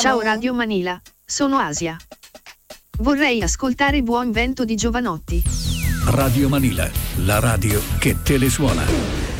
Ciao Radio Manila, sono Asia. Vorrei ascoltare Buon Vento di Giovanotti. Radio Manila, la radio che te le suona.